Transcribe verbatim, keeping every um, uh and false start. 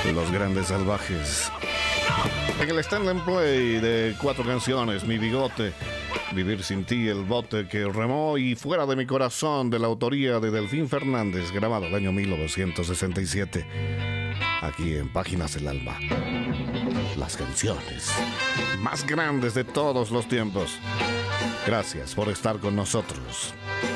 Los Grandes Salvajes. En el stand and play de cuatro canciones: Mi Bigote, Vivir Sin Ti, El Bote que Remó y Fuera de Mi Corazón, de la autoría de Delfín Fernández, grabado el año mil novecientos sesenta y siete. Aquí en Páginas del Alma, las canciones más grandes de todos los tiempos. Gracias por estar con nosotros.